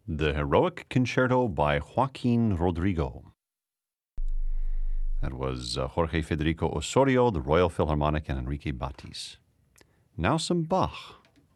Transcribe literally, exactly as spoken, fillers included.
The Heroic Concerto by Joaquin Rodrigo. That was uh, Jorge Federico Osorio, the Royal Philharmonic, and Enrique Batis. Now some Bach.